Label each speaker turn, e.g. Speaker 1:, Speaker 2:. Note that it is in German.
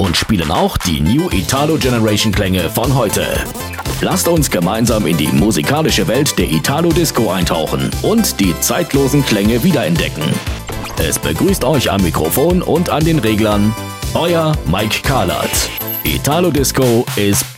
Speaker 1: und spielen auch die New Italo Generation Klänge von heute. Lasst uns gemeinsam in die musikalische Welt der Italo Disco eintauchen und die zeitlosen Klänge wiederentdecken. Es begrüßt euch am Mikrofon und an den Reglern euer Mike Karlat. Italo Disco ist